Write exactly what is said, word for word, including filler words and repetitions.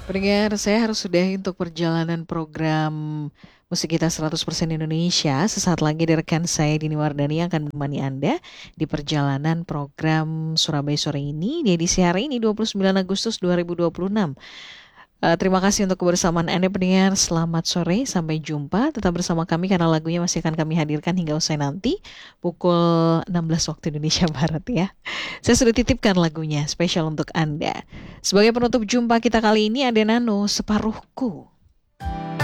Pendengar, saya harus sudahi untuk perjalanan program Musik Kita seratus persen Indonesia. Sesaat lagi dari rekan saya Dini Wardani yang akan menemani Anda di perjalanan program Surabaya sore ini di edisi hari ini dua puluh sembilan Agustus dua ribu dua puluh enam. Eh, terima kasih untuk kebersamaan Anda pendengar. Selamat sore, sampai jumpa. Tetap bersama kami karena lagunya masih akan kami hadirkan hingga usai nanti pukul enam belas waktu Indonesia Barat ya. Saya sudah titipkan lagunya spesial untuk Anda. Sebagai penutup jumpa kita kali ini ada Nano Separuhku.